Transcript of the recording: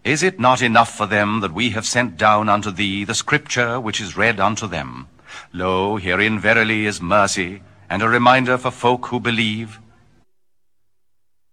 Is it not enough for them that we have sent down unto thee the scripture which is read unto them? Lo, herein verily is mercy, and a reminder for folk who believe.